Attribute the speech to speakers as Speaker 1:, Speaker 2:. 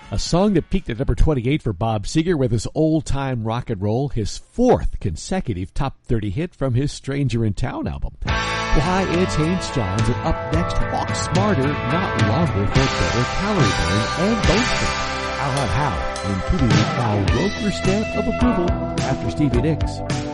Speaker 1: A song that peaked at number 28 for Bob Seger with his old-time rock and roll, his fourth consecutive top 30 hit from his Stranger in Town album. Well, hi, it's Haynes Johns, and up next, walk smarter, not longer for better calorie burn and bone strength. How, including our Roker stamp of approval after Stevie Nicks.